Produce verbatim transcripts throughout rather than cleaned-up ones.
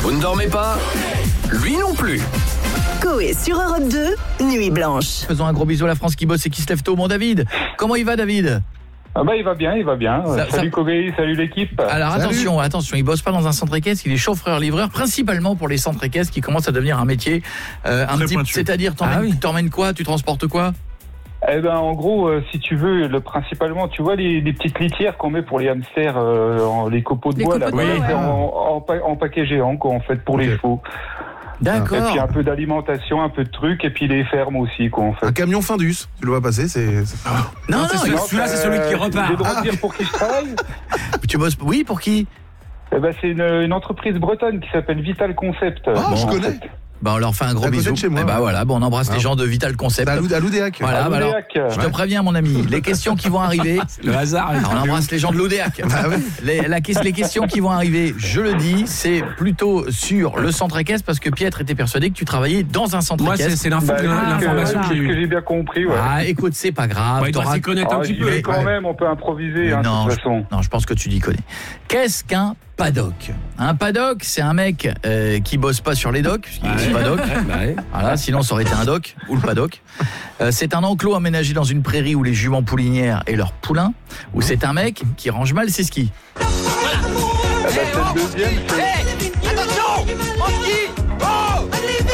Vous ne dormez pas? Lui non plus. Coé sur Europe deux, Nuit Blanche. Faisons un gros bisou à la France qui bosse et qui se lève tôt. Mon David, comment il va, David? Ah bah il va bien, il va bien. Ça, salut ça... Coé, salut l'équipe. Alors salut. attention, attention, il bosse pas dans un centre équestre, il est chauffeur-livreur, principalement pour les centres équestres qui commencent à devenir un métier euh, un petit, c'est-à-dire t'emmènes, ah oui. t'emmènes quoi, tu transportes quoi? Eh ben en gros, euh, si tu veux, le principalement, tu vois les, les petites litières qu'on met pour les hamsters, euh, en, les copeaux de les bois là, de bois, ouais. ouais. en, en, en paquet géant quoi, en fait pour okay. les chevaux. D'accord. Et puis un peu d'alimentation, un peu de trucs, et puis les fermes aussi, quoi, en fait. Un camion Findus, tu le vois passer, c'est... c'est... Non, non, non, c'est non celui-là, c'est celui qui repart. J'ai le droit de dire pour qui je travaille? Tu bosses... Oui, pour qui? Eh ben, c'est une, une entreprise bretonne qui s'appelle Vital Concept. Ah, bon, je connais. fait. Bah on leur fait un gros bisou. Chez moi, et bah ouais. voilà, bon on embrasse ah. les gens de Vital Concept. À l'Oudéac. Voilà, à bah alors, ouais. je te préviens mon ami, les questions qui vont arriver. Le hasard. Alors, on embrasse les gens de l'Oudéac. Ah ouais. les, la, les questions qui vont arriver, je le dis, c'est plutôt sur le centre équestre parce que Pietre était persuadé que tu travaillais dans un centre Moi, équestre. Moi c'est, c'est l'info, bah, l'information que, que j'ai eue. que j'ai bien compris. Ouais. Ah écoute, c'est pas grave. Bah, il doit s'y connaître ah, un petit peu. Mais quand même, on peut improviser hein, non, de toute façon. Je, non, je pense que tu t'y connais. Qu'est-ce qu'un paddock? Un paddock, c'est un mec euh, qui bosse pas sur les docks, puisqu'il ouais. est paddock. Ouais, ouais. Voilà, sinon ça aurait été un dock ou le paddock. Euh, c'est un enclos aménagé dans une prairie où les juments poulinières et leurs poulains, ou c'est un mec qui range mal ses skis. Voilà. Ah bah, c'est le deuxième. C'est... Hey, attention, en ski. Oh,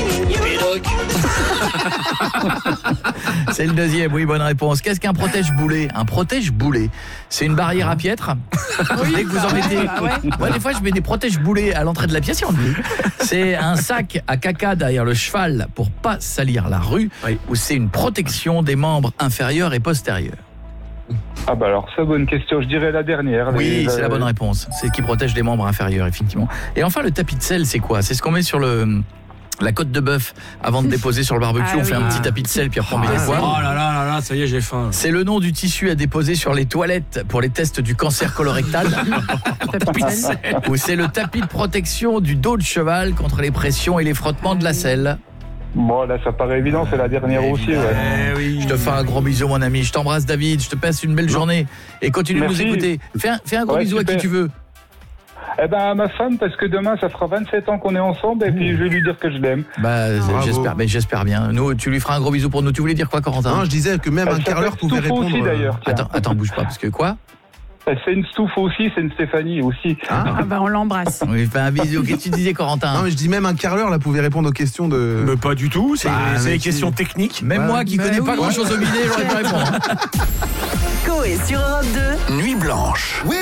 c'est le deuxième, oui, bonne réponse. Qu'est-ce qu'un protège-boulet? Un protège-boulet, c'est une barrière à piètre. Oui, dès que vous en mettez... ouais. Ouais, des fois, je mets des protège-boulets à l'entrée de la pièce et on dit. C'est un sac à caca derrière le cheval pour pas salir la rue, oui. Ou c'est une protection des membres inférieurs et postérieurs? Ah bah alors, ça, bonne question. Je dirais la dernière. Oui, les... c'est la bonne réponse. C'est qui protège les membres inférieurs, effectivement. Et enfin, le tapis de sel, c'est quoi? C'est ce qu'on met sur le... la côte de bœuf avant de déposer sur le barbecue, ah on oui. fait un petit tapis de sel puis après on met les poivres. Oh là là là là, ça y est, j'ai faim. C'est le nom du tissu à déposer sur les toilettes pour les tests du cancer colorectal. Ou c'est le tapis de protection du dos de cheval contre les pressions et les frottements de la selle. Bon là ça paraît évident, c'est la dernière euh, aussi ouais. Eh oui. Je te fais un gros bisou mon ami, je t'embrasse David, je te passe une belle journée et continue Merci. de nous écouter. Fais un, fais un gros ouais, bisou super. à qui tu veux. Eh ben à ma femme parce que demain ça fera vingt-sept ans qu'on est ensemble et puis je vais lui dire que je l'aime. Bah Bravo. j'espère, mais j'espère bien. Nous, tu lui feras un gros bisou pour nous. Tu voulais dire quoi, Corentin? Non, je disais que même Elle un carreleur pouvait répondre. Aussi, d'ailleurs, attends, attends, bouge pas parce que quoi? C'est une Stouff aussi, c'est une Stéphanie aussi. Ah, ah bah on l'embrasse. On lui fait un bisou. Qu'est-ce que tu disais, Corentin? Non, mais je dis même un carreleur là pouvait répondre aux questions de. Mais pas du tout. C'est, bah, c'est des questions qui... techniques. Même bah, moi qui connais oui. pas grand-chose au bidet, j'aurais pu répondre. Coé sur Europe deux. Nuit Blanche. Oui.